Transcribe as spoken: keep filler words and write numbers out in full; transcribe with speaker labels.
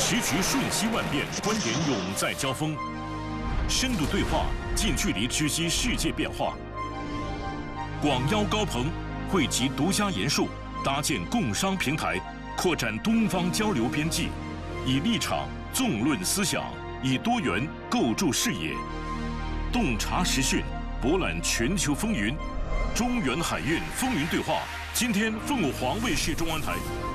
Speaker 1: 时局瞬息万变，观点永在交锋，深度对话，近距离知悉世界变化。广邀高朋，汇集独家研述，搭建共商平台，扩展东方交流边际，以立场纵论思想，以多元构筑视野，洞察时讯，博览全球风云。中原海运风云对话，今天凤凰卫视中文台。